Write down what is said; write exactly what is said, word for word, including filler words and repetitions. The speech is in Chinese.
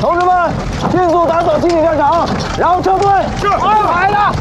同志们，迅速打扫清理战场，然后撤退。是，安排了。